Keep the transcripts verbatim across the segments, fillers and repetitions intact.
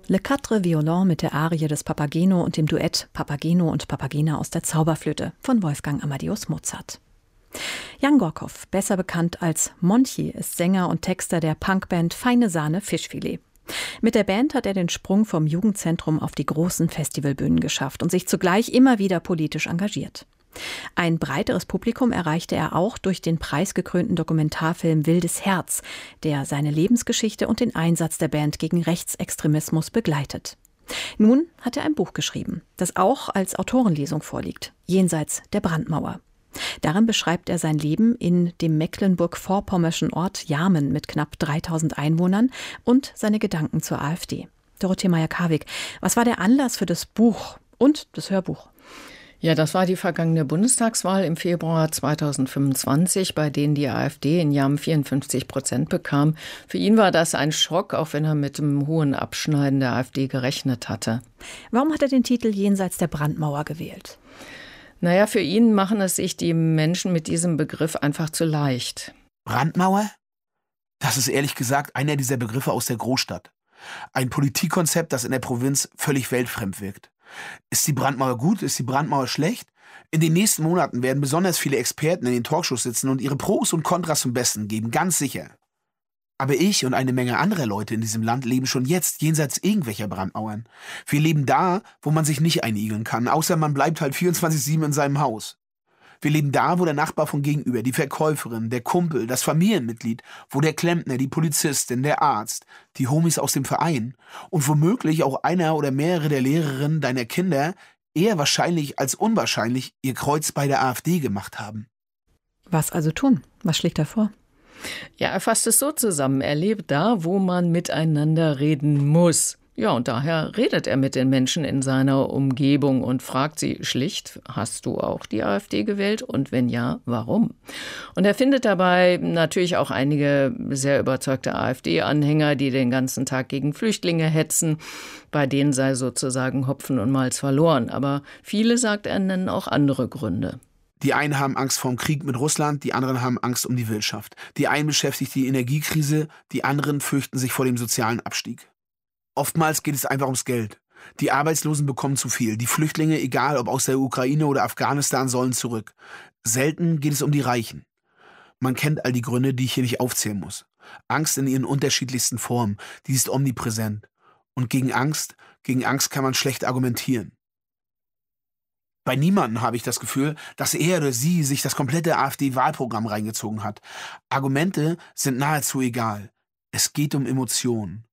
Le Quatre Violons mit der Arie des Papageno und dem Duett Papageno und Papagena aus der Zauberflöte von Wolfgang Amadeus Mozart. Jan Gorkov, besser bekannt als Monchi, ist Sänger und Texter der Punkband Feine Sahne Fischfilet. Mit der Band hat er den Sprung vom Jugendzentrum auf die großen Festivalbühnen geschafft und sich zugleich immer wieder politisch engagiert. Ein breiteres Publikum erreichte er auch durch den preisgekrönten Dokumentarfilm Wildes Herz, der seine Lebensgeschichte und den Einsatz der Band gegen Rechtsextremismus begleitet. Nun hat er ein Buch geschrieben, das auch als Autorenlesung vorliegt, Jenseits der Brandmauer. Darin beschreibt er sein Leben in dem mecklenburg-vorpommerschen Ort Jarmen mit knapp dreitausend Einwohnern und seine Gedanken zur AfD. Dorothee Meyer-Karwig, was war der Anlass für das Buch und das Hörbuch? Ja, das war die vergangene Bundestagswahl im Februar zweitausendfünfundzwanzig, bei denen die AfD in Jarmen vierundfünfzig Prozent bekam. Für ihn war das ein Schock, auch wenn er mit dem hohen Abschneiden der AfD gerechnet hatte. Warum hat er den Titel Jenseits der Brandmauer gewählt? Naja, für ihn machen es sich die Menschen mit diesem Begriff einfach zu leicht. Brandmauer? Das ist ehrlich gesagt einer dieser Begriffe aus der Großstadt. Ein Politikkonzept, das in der Provinz völlig weltfremd wirkt. Ist die Brandmauer gut? Ist die Brandmauer schlecht? In den nächsten Monaten werden besonders viele Experten in den Talkshows sitzen und ihre Pros und Kontras zum Besten geben, ganz sicher. Aber ich und eine Menge anderer Leute in diesem Land leben schon jetzt jenseits irgendwelcher Brandmauern. Wir leben da, wo man sich nicht einigeln kann, außer man bleibt halt vierundzwanzig sieben in seinem Haus. Wir leben da, wo der Nachbar von gegenüber, die Verkäuferin, der Kumpel, das Familienmitglied, wo der Klempner, die Polizistin, der Arzt, die Homies aus dem Verein und womöglich auch einer oder mehrere der Lehrerinnen deiner Kinder eher wahrscheinlich als unwahrscheinlich ihr Kreuz bei der AfD gemacht haben. Was also tun? Was schlägt er vor? Ja, er fasst es so zusammen. Er lebt da, wo man miteinander reden muss. Ja, und daher redet er mit den Menschen in seiner Umgebung und fragt sie schlicht, hast du auch die AfD gewählt? Und wenn ja, warum? Und er findet dabei natürlich auch einige sehr überzeugte AfD-Anhänger, die den ganzen Tag gegen Flüchtlinge hetzen. Bei denen sei sozusagen Hopfen und Malz verloren. Aber viele, sagt er, nennen auch andere Gründe. Die einen haben Angst vor dem Krieg mit Russland, die anderen haben Angst um die Wirtschaft. Die einen beschäftigt die Energiekrise, die anderen fürchten sich vor dem sozialen Abstieg. Oftmals geht es einfach ums Geld. Die Arbeitslosen bekommen zu viel. Die Flüchtlinge, egal ob aus der Ukraine oder Afghanistan, sollen zurück. Selten geht es um die Reichen. Man kennt all die Gründe, die ich hier nicht aufzählen muss. Angst in ihren unterschiedlichsten Formen, die ist omnipräsent. Und gegen Angst, gegen Angst kann man schlecht argumentieren. Bei niemandem habe ich das Gefühl, dass er oder sie sich das komplette AfD-Wahlprogramm reingezogen hat. Argumente sind nahezu egal. Es geht um Emotionen.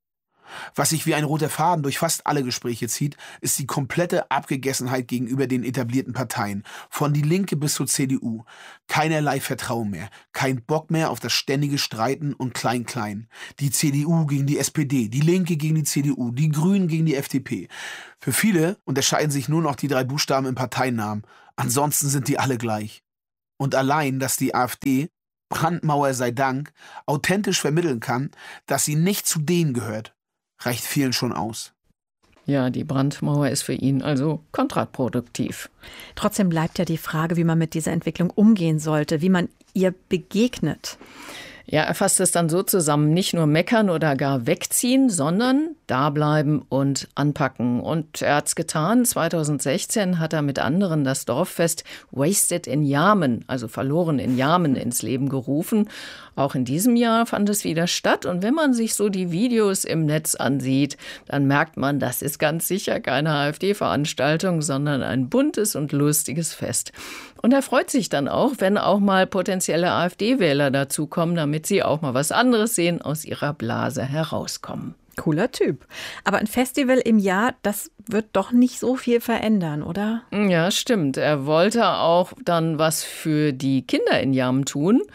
Was sich wie ein roter Faden durch fast alle Gespräche zieht, ist die komplette Abgegessenheit gegenüber den etablierten Parteien. Von die Linke bis zur C D U. Keinerlei Vertrauen mehr. Kein Bock mehr auf das ständige Streiten und Klein-Klein. Die C D U gegen die S P D, die Linke gegen die C D U, die Grünen gegen die F D P. Für viele unterscheiden sich nur noch die drei Buchstaben im Parteinamen. Ansonsten sind die alle gleich. Und allein, dass die AfD, Brandmauer sei Dank, authentisch vermitteln kann, dass sie nicht zu denen gehört, reicht vielen schon aus. Ja, die Brandmauer ist für ihn also kontraproduktiv. Trotzdem bleibt ja die Frage, wie man mit dieser Entwicklung umgehen sollte, wie man ihr begegnet. Ja, er fasst es dann so zusammen, nicht nur meckern oder gar wegziehen, sondern da bleiben und anpacken. Und er hat's getan. zweitausendsechzehn hat er mit anderen das Dorffest Wasted in Jarmen, also verloren in Jarmen, ins Leben gerufen. Auch in diesem Jahr fand es wieder statt. Und wenn man sich so die Videos im Netz ansieht, dann merkt man, das ist ganz sicher keine AfD-Veranstaltung, sondern ein buntes und lustiges Fest. Und er freut sich dann auch, wenn auch mal potenzielle AfD-Wähler dazukommen, damit sie auch mal was anderes sehen, aus ihrer Blase herauskommen. Cooler Typ. Aber ein Festival im Jahr, das wird doch nicht so viel verändern, oder? Ja, stimmt. Er wollte auch dann was für die Kinder in Jarmen tun.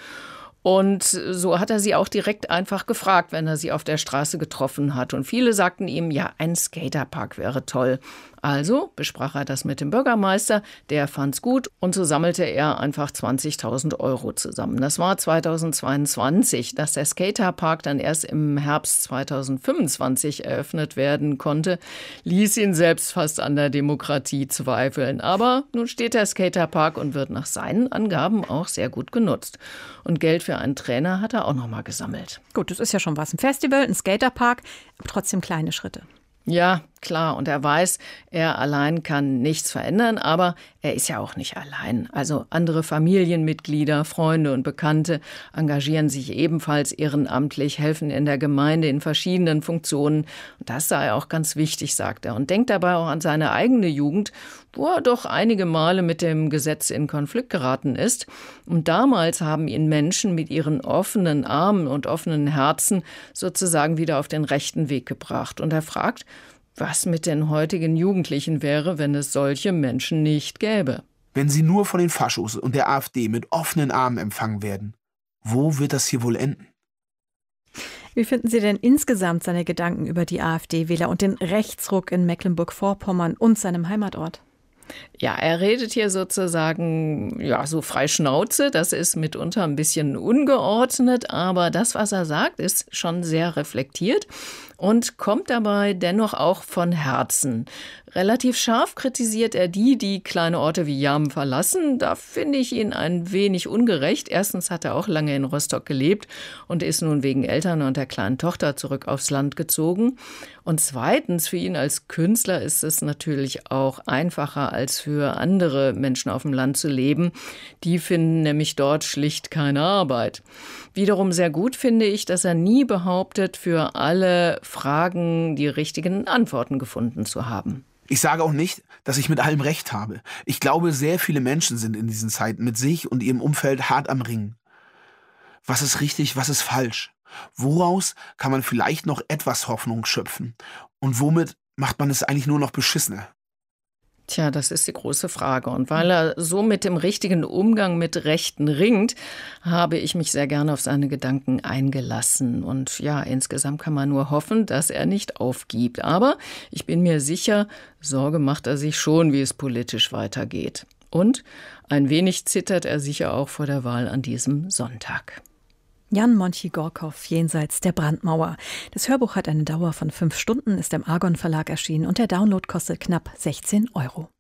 Und so hat er sie auch direkt einfach gefragt, wenn er sie auf der Straße getroffen hat. Und viele sagten ihm, ja, ein Skaterpark wäre toll. Also besprach er das mit dem Bürgermeister, der fand's gut und so sammelte er einfach zwanzigtausend Euro zusammen. Das war zweitausendzweiundzwanzig, dass der Skaterpark dann erst im Herbst zweitausendfünfundzwanzig eröffnet werden konnte, ließ ihn selbst fast an der Demokratie zweifeln. Aber nun steht der Skaterpark und wird nach seinen Angaben auch sehr gut genutzt. Und Geld für einen Trainer hat er auch noch mal gesammelt. Gut, das ist ja schon was. Ein Festival, ein Skaterpark, aber trotzdem kleine Schritte. Ja, klar. Und er weiß, er allein kann nichts verändern, aber er ist ja auch nicht allein. Also andere Familienmitglieder, Freunde und Bekannte engagieren sich ebenfalls ehrenamtlich, helfen in der Gemeinde in verschiedenen Funktionen. Und das sei auch ganz wichtig, sagt er. Und denkt dabei auch an seine eigene Jugend, wo er doch einige Male mit dem Gesetz in Konflikt geraten ist. Und damals haben ihn Menschen mit ihren offenen Armen und offenen Herzen sozusagen wieder auf den rechten Weg gebracht. Und er fragt, was mit den heutigen Jugendlichen wäre, wenn es solche Menschen nicht gäbe. Wenn sie nur von den Faschos und der AfD mit offenen Armen empfangen werden, wo wird das hier wohl enden? Wie finden Sie denn insgesamt seine Gedanken über die AfD-Wähler und den Rechtsruck in Mecklenburg-Vorpommern und seinem Heimatort? Ja, er redet hier sozusagen, ja, so frei Schnauze. Das ist mitunter ein bisschen ungeordnet, aber das, was er sagt, ist schon sehr reflektiert und kommt dabei dennoch auch von Herzen. Relativ scharf kritisiert er die, die kleine Orte wie Jammen verlassen. Da finde ich ihn ein wenig ungerecht. Erstens hat er auch lange in Rostock gelebt und ist nun wegen Eltern und der kleinen Tochter zurück aufs Land gezogen. Und zweitens, für ihn als Künstler ist es natürlich auch einfacher als für andere Menschen auf dem Land zu leben. Die finden nämlich dort schlicht keine Arbeit. Wiederum sehr gut finde ich, dass er nie behauptet, für alle Fragen die richtigen Antworten gefunden zu haben. Ich sage auch nicht, dass ich mit allem Recht habe. Ich glaube, sehr viele Menschen sind in diesen Zeiten mit sich und ihrem Umfeld hart am Ringen. Was ist richtig, was ist falsch? Woraus kann man vielleicht noch etwas Hoffnung schöpfen? Und womit macht man es eigentlich nur noch beschissener? Tja, das ist die große Frage. Und weil er so mit dem richtigen Umgang mit Rechten ringt, habe ich mich sehr gerne auf seine Gedanken eingelassen. Und ja, insgesamt kann man nur hoffen, dass er nicht aufgibt. Aber ich bin mir sicher, Sorge macht er sich schon, wie es politisch weitergeht. Und ein wenig zittert er sicher auch vor der Wahl an diesem Sonntag. Jan Monchy-Gorkow, Jenseits der Brandmauer. Das Hörbuch hat eine Dauer von fünf Stunden, ist im Argon Verlag erschienen und der Download kostet knapp sechzehn Euro.